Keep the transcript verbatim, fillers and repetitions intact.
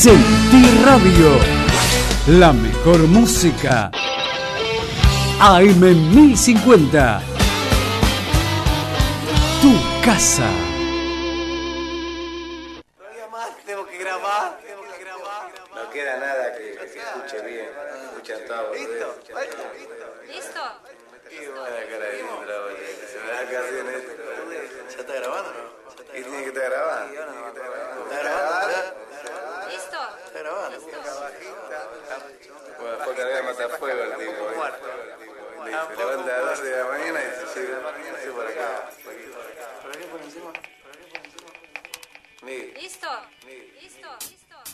Sentí Radio, la mejor música. A M mil cincuenta, tu casa. Todavía más, tengo que grabar, tengo que grabar. No queda nada que, que se escuche bien. Escuchan todo. ¿Listo? ¿Listo? ¿Listo? Qué buena cara de Indra, boludo. Se me da casi en esto. ¿Ya está grabando o no? ¿Y tiene que estar grabando? ¿Está grabando ya? ¿Listo? ¿Está grabando? Bueno, después cargar el matafuego el tipo. Se levanta a las dos de la mañana y se llega por acá.